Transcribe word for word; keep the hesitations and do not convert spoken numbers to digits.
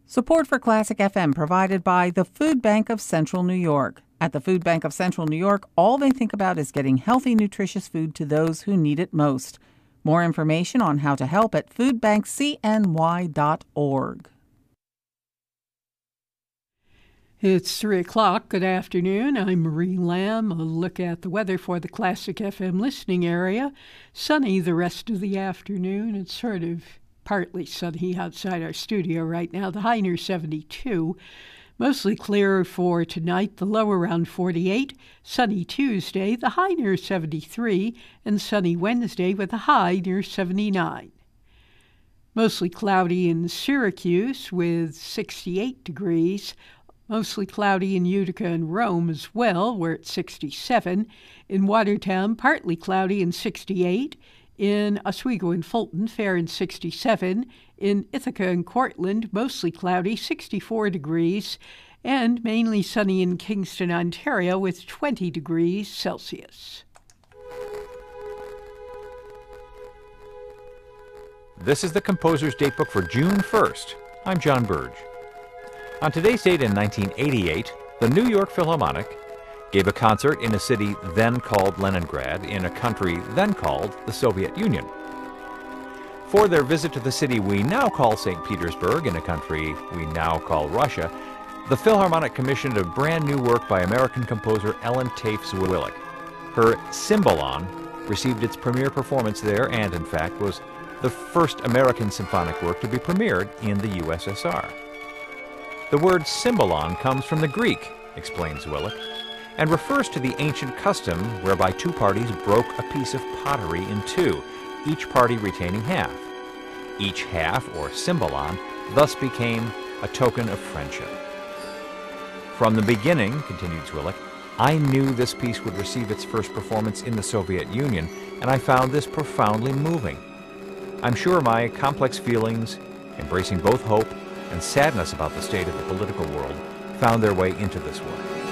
Support for Classic F M provided by the Food Bank of Central New York. At the Food Bank of Central New York, all they think about is getting healthy, nutritious food to those who need it most. More information on how to help at food bank c n y dot org. It's three o'clock. Good afternoon. I'm Marie Lamb. A look at the weather for the Classic F M listening area. Sunny the rest of the afternoon. It's sort of partly sunny outside our studio right now. The high near seventy-two. Mostly clear for tonight, the low around forty-eight. Sunny Tuesday, the high near seventy-three. And sunny Wednesday with a high near seventy-nine. Mostly cloudy in Syracuse with sixty-eight degrees. Mostly cloudy in Utica and Rome as well, we're at sixty-seven. In Watertown, partly cloudy and sixty-eight. In Oswego and Fulton, fair and sixty-seven. In Ithaca and Cortland, mostly cloudy, sixty-four degrees. And mainly sunny in Kingston, Ontario, with twenty degrees Celsius. This is the Composer's Datebook for June first. I'm John Burge. On today's date in nineteen eighty-eight, the New York Philharmonic gave a concert in a city then called Leningrad, in a country then called the Soviet Union. For their visit to the city we now call Saint Petersburg, in a country we now call Russia, the Philharmonic commissioned a brand new work by American composer Ellen Taaffe-Zwilich. Her Cymbalon received its premiere performance there and, in fact, was the first American symphonic work to be premiered in the U S S R. The word Cymbalon comes from the Greek, explains Zwilich, and refers to the ancient custom whereby two parties broke a piece of pottery in two, each party retaining half. Each half, or cymbalon, thus became a token of friendship. From the beginning, continued Zwilich, I knew this piece would receive its first performance in the Soviet Union, and I found this profoundly moving. I'm sure my complex feelings, embracing both hope and sadness about the state of the political world, found their way into this work.